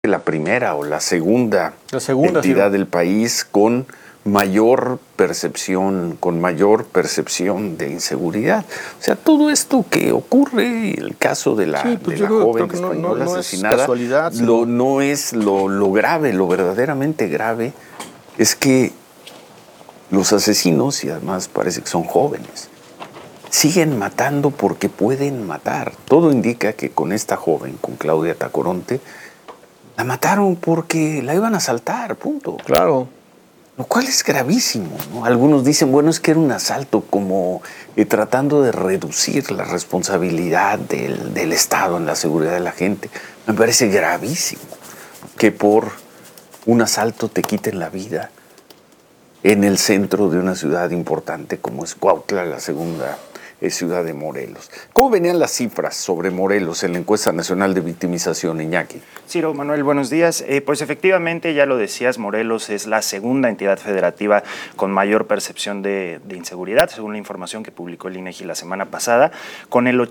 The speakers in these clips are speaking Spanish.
la primera o la segunda entidad del país con mayor percepción de inseguridad. O sea, todo esto que ocurre, el caso de la, joven española asesinada, es casualidad, no es lo grave, lo verdaderamente grave es que los asesinos, y además parece que son jóvenes, siguen matando porque pueden matar. Todo indica que con esta joven, con Claudia Tacoronte, la mataron porque la iban a asaltar, punto. Claro. Lo cual es gravísimo, ¿no? Algunos dicen, bueno, es que era un asalto, como tratando de reducir la responsabilidad del Estado en la seguridad de la gente. Me parece gravísimo que por un asalto te quiten la vida en el centro de una ciudad importante como es Cuautla, la segunda ciudad de Morelos. ¿Cómo venían las cifras sobre Morelos en la encuesta nacional de victimización, Iñaki? Ciro, Manuel, buenos días. Pues efectivamente, ya lo decías, Morelos es la segunda entidad federativa con mayor percepción de inseguridad, según la información que publicó el INEGI la semana pasada, con el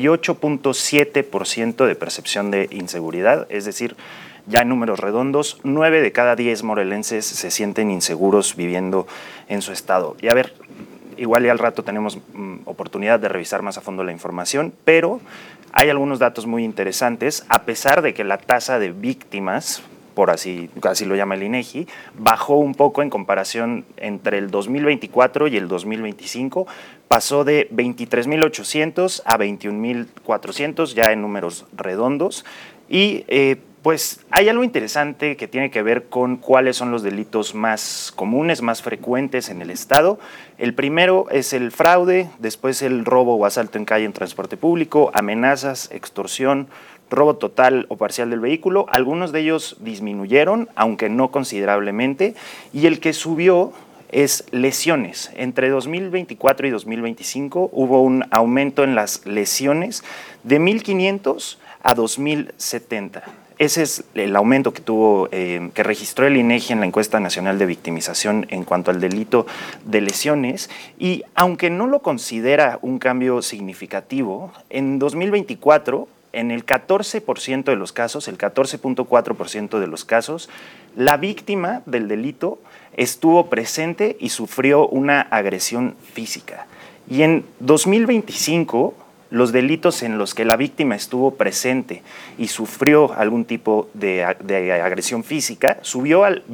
88.7% de percepción de inseguridad, es decir, ya en números redondos, 9 de cada 10 morelenses se sienten inseguros viviendo en su estado. Y a ver, igual ya al rato tenemos oportunidad de revisar más a fondo la información, pero hay algunos datos muy interesantes, a pesar de que la tasa de víctimas, por así lo llama el INEGI, bajó un poco en comparación entre el 2024 y el 2025, pasó de 23.800 a 21.400, ya en números redondos, y pues hay algo interesante que tiene que ver con cuáles son los delitos más comunes, más frecuentes en el estado. El primero es el fraude, después el robo o asalto en calle en transporte público, amenazas, extorsión, robo total o parcial del vehículo. Algunos de ellos disminuyeron, aunque no considerablemente, y el que subió es lesiones. Entre 2024 y 2025 hubo un aumento en las lesiones de 1.500 a 2.070. Ese es el aumento que tuvo, que registró el INEGI en la encuesta nacional de victimización en cuanto al delito de lesiones, y aunque no lo considera un cambio significativo, en 2024, en el 14% de los casos, el 14.4% de los casos, la víctima del delito estuvo presente y sufrió una agresión física. Y en 2025, los delitos en los que la víctima estuvo presente y sufrió algún tipo de agresión física subió al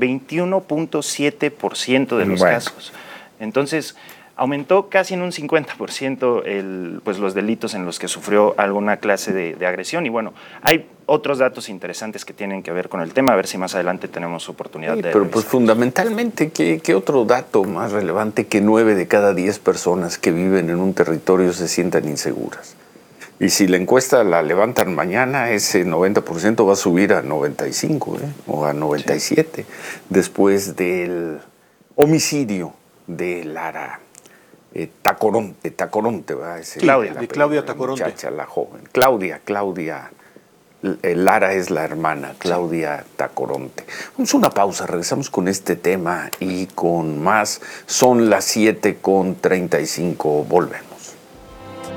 21.7% de los casos. Entonces, aumentó casi en un 50% pues, los delitos en los que sufrió alguna clase de agresión. Y bueno, hay otros datos interesantes que tienen que ver con el tema, a ver si más adelante tenemos oportunidad de pero pues fundamentalmente, ¿qué otro dato más relevante que 9 de cada 10 personas que viven en un territorio se sientan inseguras? Y si la encuesta la levantan mañana, ese 90% va a subir a 95 o a 97, después del homicidio de Lara Tacoronte, ¿verdad? Claudia Tacoronte. Muchacha, la joven. Claudia. Lara es la hermana, Claudia Tacoronte. Vamos a una pausa, regresamos con este tema y con más. Son las 7:35, volvemos.